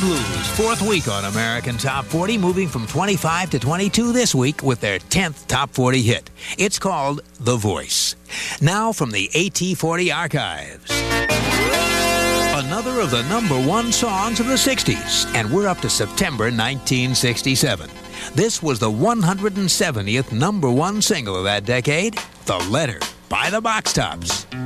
Blues, fourth week on American Top 40, moving from 25 to 22 this week with their 10th Top 40 hit. It's called The Voice. Now from the AT40 archives. Another of the number one songs of the 60s, and we're up to September 1967. This was the 170th number one single of that decade, The Letter by the Box Tops.